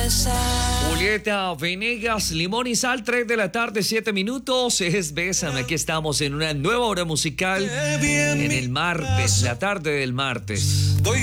Julieta Venegas, Limón y Sal, 3 de la tarde, 7 minutos. Es Bésame. Aquí estamos en una nueva hora musical en el martes, la tarde del martes.